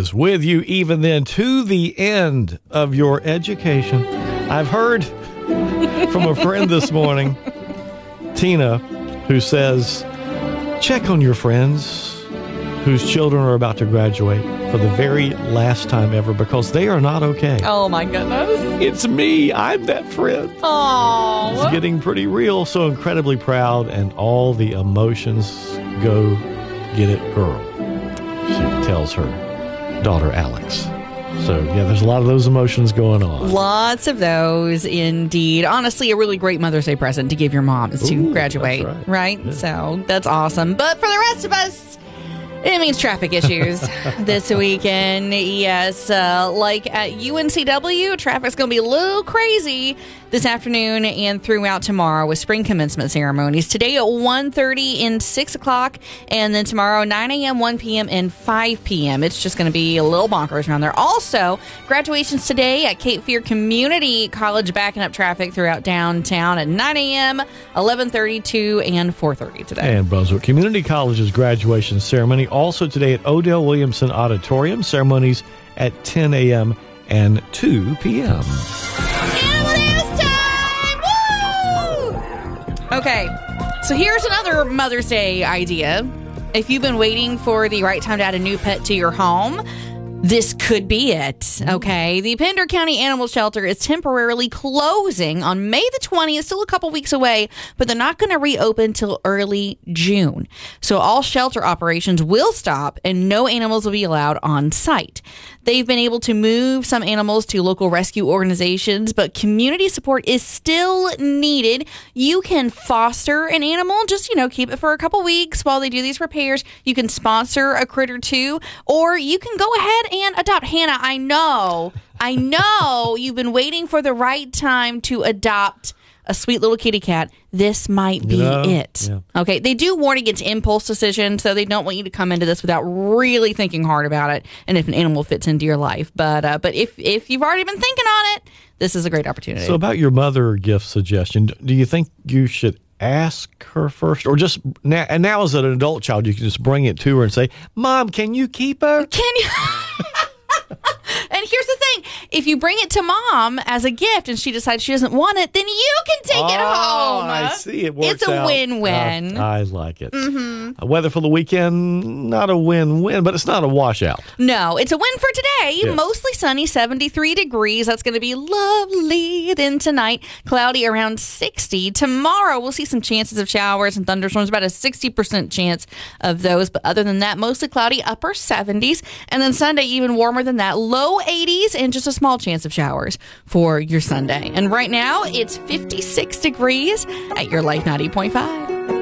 is with you even then to the end of your education. I've heard from a friend this morning, Tina, who says, check on your friends whose children are about to graduate for the very last time ever because they are not okay. Oh, my goodness. It's me. I'm that friend. Oh, It's getting pretty real. So incredibly proud, and all the emotions go get it, girl, she tells her daughter, Alex. So, yeah, there's a lot of those emotions going on. Lots of those, indeed. Honestly, a really great Mother's Day present to give your mom is to graduate, that's right? Yeah. So that's awesome. But for the rest of us, it means traffic issues this weekend. Yes, like at UNCW, traffic's going to be a little crazy this afternoon and throughout tomorrow with spring commencement ceremonies. Today at 1:30 and 6 o'clock, and then tomorrow 9 a.m., 1 p.m., and 5 p.m. It's just going to be a little bonkers around there. Also, graduations today at Cape Fear Community College, backing up traffic throughout downtown at 9 a.m., 11:30, 2, and 4:30 today. And Brunswick Community College's graduation ceremony also today at Odell Williamson Auditorium. Ceremonies at 10 a.m. and 2 p.m. Okay, so here's another Mother's Day idea. If you've been waiting for the right time to add a new pet to your home, this could be it, okay? The Pender County Animal Shelter is temporarily closing on May the 20th, still a couple weeks away, but they're not going to reopen till early June. So all shelter operations will stop and no animals will be allowed on site. They've been able to move some animals to local rescue organizations, but community support is still needed. You can foster an animal, just, keep it for a couple weeks while they do these repairs. You can sponsor a critter too, or you can go ahead and adopt. Hannah, I know you've been waiting for the right time to adopt a sweet little kitty cat. This might be it. Yeah. Okay, they do warn against impulse decisions, so they don't want you to come into this without really thinking hard about it and if an animal fits into your life. But if you've already been thinking on it, this is a great opportunity. So about your mother gift suggestion, do you think you should ask her first, or just now as an adult child, you can just bring it to her and say, Mom, can you keep her? Can you? And here's the thing. If you bring it to Mom as a gift and she decides she doesn't want it, then you can take it home. I see. It works out. It's a win-win. I like it. Weather for the weekend, not a win-win, but it's not a washout. No, it's a win for today. Yes. Mostly sunny, 73 degrees. That's going to be lovely. Then tonight, cloudy around 60. Tomorrow, we'll see some chances of showers and thunderstorms, about a 60% chance of those. But other than that, mostly cloudy, upper 70s. And then Sunday, even warmer than that, low 80s and just a small chance of showers for your Sunday. And right now, it's 56 degrees at your Life 90.5.